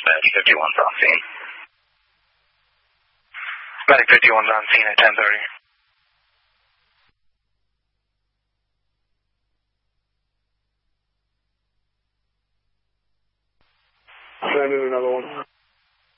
dispatch, 51's on scene. Medic 51's on scene at 10:30. Send in another one.